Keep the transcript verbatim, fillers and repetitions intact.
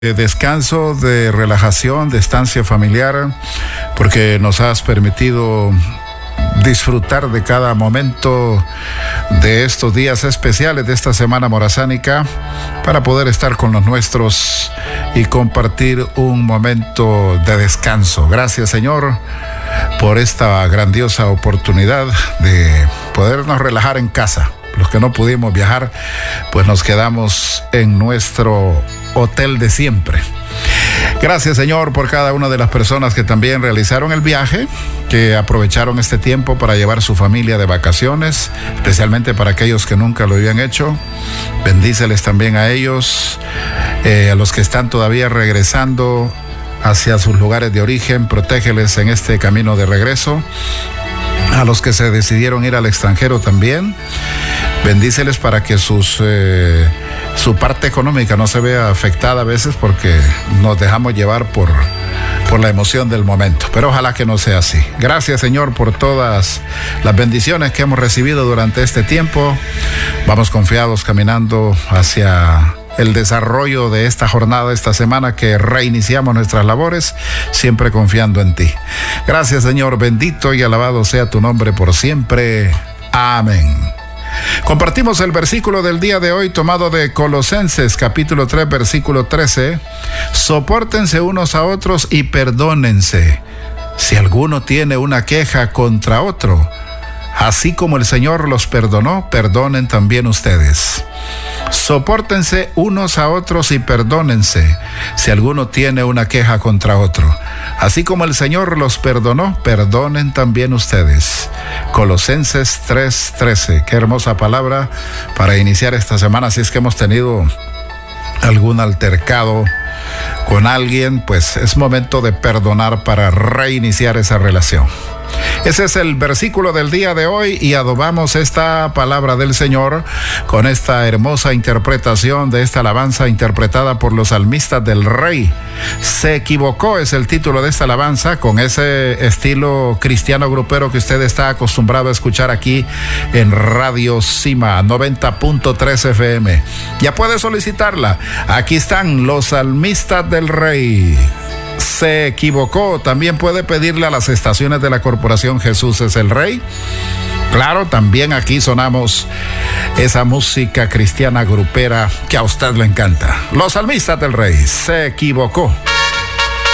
de descanso, de relajación, de estancia familiar, porque nos has permitido disfrutar de cada momento de estos días especiales de esta semana morazánica para poder estar con los nuestros y compartir un momento de descanso. Gracias, Señor, por esta grandiosa oportunidad de podernos relajar en casa. Los que no pudimos viajar, pues nos quedamos en nuestro hotel de siempre. Gracias, Señor, por cada una de las personas que también realizaron el viaje, que aprovecharon este tiempo para llevar su familia de vacaciones, especialmente para aquellos que nunca lo habían hecho. Bendíceles también a ellos, eh, a los que están todavía regresando hacia sus lugares de origen, protégeles en este camino de regreso. A los que se decidieron ir al extranjero también, bendíceles para que sus eh, su parte económica no se vea afectada a veces porque nos dejamos llevar por, por la emoción del momento, pero ojalá que no sea así. Gracias, Señor, por todas las bendiciones que hemos recibido durante este tiempo. Vamos confiados caminando hacia el desarrollo de esta jornada, esta semana que reiniciamos nuestras labores, siempre confiando en ti. Gracias, Señor, bendito y alabado sea tu nombre por siempre. Amén. Compartimos el versículo del día de hoy tomado de Colosenses capítulo tres versículo trece. Sopórtense unos a otros y perdónense si alguno tiene una queja contra otro. Así como el Señor los perdonó, perdonen también ustedes. Sopórtense unos a otros y perdónense si alguno tiene una queja contra otro. Así como el Señor los perdonó, perdonen también ustedes. Colosenses tres trece. Qué hermosa palabra para iniciar esta semana. Si es que hemos tenido algún altercado con alguien, pues es momento de perdonar para reiniciar esa relación. Ese es el versículo del día de hoy y adobamos esta palabra del Señor con esta hermosa interpretación de esta alabanza interpretada por los salmistas del Rey. Se equivocó es el título de esta alabanza, con ese estilo cristiano grupero que usted está acostumbrado a escuchar aquí en Radio Cima noventa punto tres F M. Ya puede solicitarla. Aquí están los salmistas del Rey. Se equivocó. También puede pedirle a las estaciones de la corporación Jesús es el Rey. Claro, también aquí sonamos esa música cristiana grupera que a usted le encanta. Los salmistas del Rey. Se equivocó.